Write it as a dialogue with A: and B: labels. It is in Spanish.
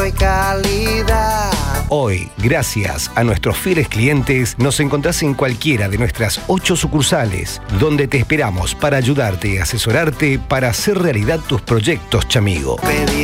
A: calidad.
B: Hoy, gracias a nuestros fieles clientes, nos encontrás en cualquiera de nuestras 8 sucursales, donde te esperamos para ayudarte y asesorarte para hacer realidad tus proyectos, chamigo.